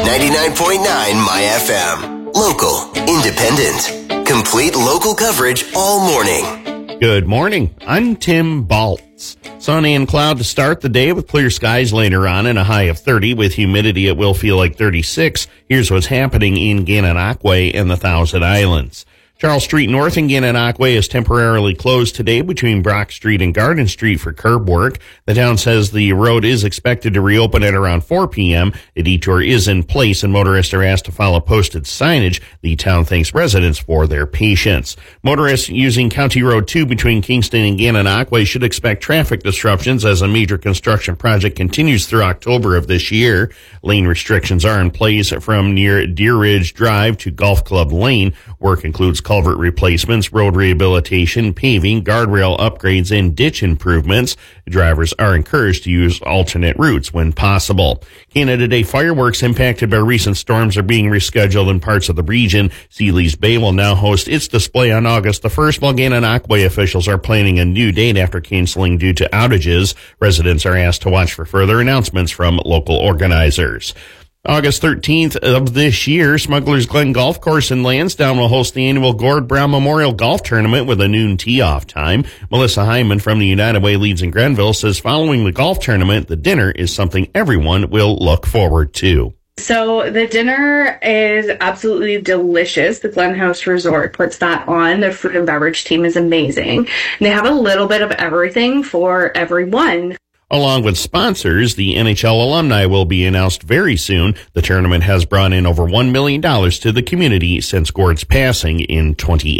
99.9 My FM. Local, independent, complete local coverage all morning. Good morning. I'm Tim Baltz. Sunny and cloud to start the day with clear skies later on and a high of 30 with humidity. It will feel like 36. Here's what's happening in Gananoque and the Thousand Islands. Charles Street North in Gananoque is temporarily closed today between Brock Street and Garden Street for curb work. The town says the road is expected to reopen at around 4 p.m. A detour is in place and motorists are asked to follow posted signage. The town thanks residents for their patience. Motorists using County Road 2 between Kingston and Gananoque should expect traffic disruptions as a major construction project continues through October of this year. Lane restrictions are in place from near Deer Ridge Drive to Golf Club Lane. Work includes culvert replacements, road rehabilitation, paving, guardrail upgrades, and ditch improvements. Drivers are encouraged to use alternate routes when possible. Canada Day fireworks impacted by recent storms are being rescheduled in parts of the region. Sealy's Bay will now host its display on August the 1st, while Gananoque officials are planning a new date after canceling due to outages. Residents are asked to watch for further announcements from local organizers. August 13th of this year, Smuggler's Glen Golf Course in Lansdowne will host the annual Gord Brown Memorial Golf Tournament with a noon tee-off time. Melissa Hyman from the United Way Leads in Grenville says following the golf tournament, the dinner is something everyone will look forward to. So the dinner is absolutely delicious. The Glen House Resort puts that on. Their food and beverage team is amazing. And they have a little bit of everything for everyone. Along with sponsors, the NHL alumni will be announced very soon. The tournament has brought in over $1 million to the community since Gord's passing in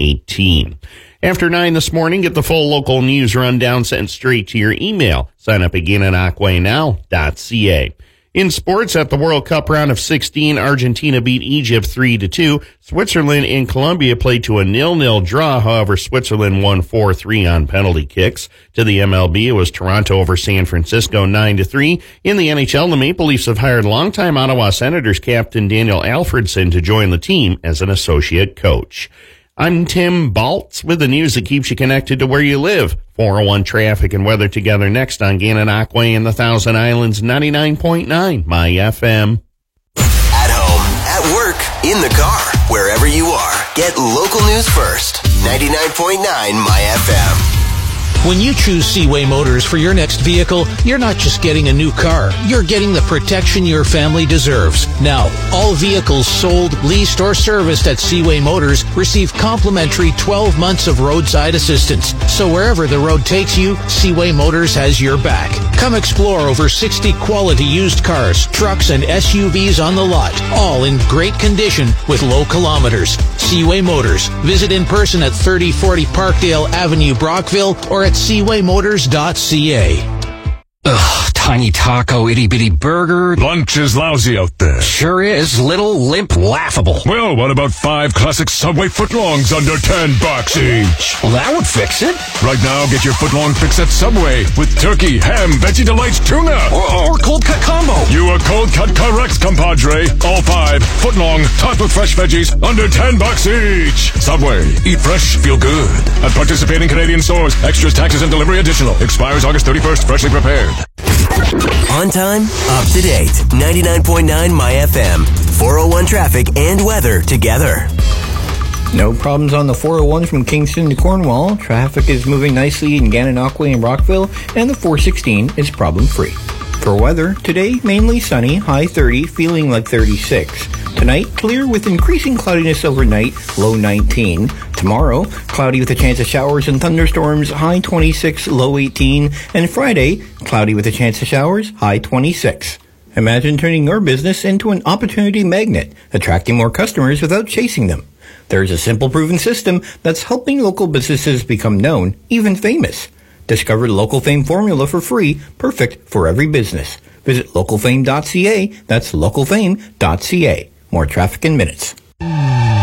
2018. After 9 this morning, get the full local news rundown sent straight to your email. Sign up at GananoqueNow.ca. In sports, at the World Cup round of 16, Argentina beat Egypt 3-2. Switzerland and Colombia played to a 0-0 draw. However, Switzerland won 4-3 on penalty kicks. To the MLB, it was Toronto over San Francisco 9-3. In the NHL, the Maple Leafs have hired longtime Ottawa Senators captain Daniel Alfredson to join the team as an associate coach. I'm Tim Baltz with the news that keeps you connected to where you live. 401 traffic and weather together next on Gananoque and the Thousand Islands 99.9 My FM. At home, at work, in the car, wherever you are, get local news first. 99.9 My FM. When you choose Seaway Motors for your next vehicle, you're not just getting a new car. You're getting the protection your family deserves. Now, all vehicles sold, leased, or serviced at Seaway Motors receive complimentary 12 months of roadside assistance. So wherever the road takes you, Seaway Motors has your back. Come explore over 60 quality used cars, trucks, and SUVs on the lot, all in great condition with low kilometers. Seaway Motors. Visit in person at 3040 Parkdale Avenue, Brockville, or at seawaymotors.ca. Ugh, tiny taco, itty-bitty burger. Lunch is lousy out there. Sure is. Little, limp, laughable. Well, what about 5 classic Subway footlongs under $10 each? Well, that would fix it. Right now, get your footlong fix at Subway with turkey, ham, Veggie Delights, tuna. Or cold cut combo. You are cold cut correct, compadre. All 5 footlong, topped with fresh veggies, under $10 each. Subway. Eat fresh, feel good. At participating Canadian stores. Extras, taxes, and delivery additional. Expires August 31st. Freshly prepared. On time, up to date. 99.9 My FM. 401 traffic and weather together. No problems on the 401 from Kingston to Cornwall. Traffic is moving nicely in Gananoque and Brockville, and the 416 is problem-free. For weather, today mainly sunny, high 30, feeling like 36. Tonight, clear with increasing cloudiness overnight, low 19. Tomorrow, cloudy with a chance of showers and thunderstorms, high 26, low 18. And Friday, cloudy with a chance of showers, high 26. Imagine turning your business into an opportunity magnet, attracting more customers without chasing them. There's a simple, proven system that's helping local businesses become known, even famous. Discover the Local Fame formula for free, perfect for every business. Visit localfame.ca. That's localfame.ca. More traffic in minutes.